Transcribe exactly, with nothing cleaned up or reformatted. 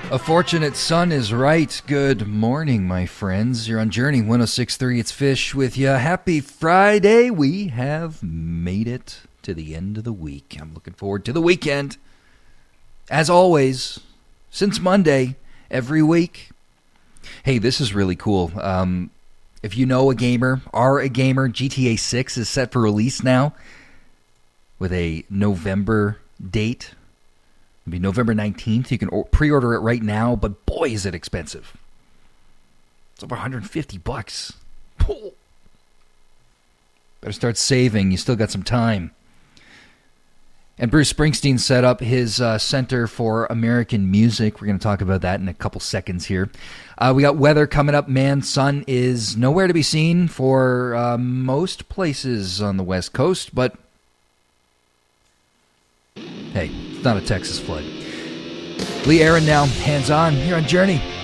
A fortunate son is right. Good morning, my friends. You're on Journey one oh six point three. It's Fish with you. Happy Friday. We have made it to the end of the week. I'm looking forward to the weekend. As always, since Monday, every week. Hey, this is really cool. Um, if you know a gamer, are a gamer, G T A six is set for release now with a November date. It'll be November nineteenth. You can pre-order it right now, but boy, is it expensive. It's over one hundred fifty bucks. Oh. Better start saving. You still got some time. And Bruce Springsteen set up his uh, Center for American Music. We're going to talk about that in a couple seconds here. Uh, we got weather coming up. Man, sun is nowhere to be seen for uh, most places on the West Coast, but hey, it's not a Texas flood. Lee Aaron now, hands on, here on Journey.